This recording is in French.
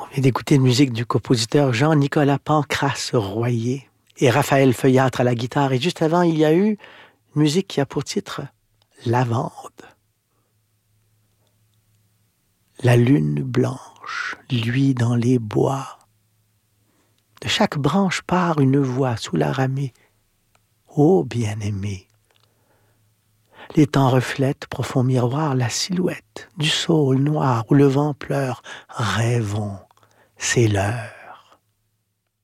On vient d'écouter une musique du compositeur Jean-Nicolas Pancrace Royer et Raphaël Feuillâtre à la guitare. Et juste avant, il y a eu une musique qui a pour titre Lavande. La lune blanche luit dans les bois. De chaque branche part une voix sous la ramée. Ô bien-aimé! Les temps reflètent, profond miroir, la silhouette du saule noir où le vent pleure. Rêvons, c'est l'heure.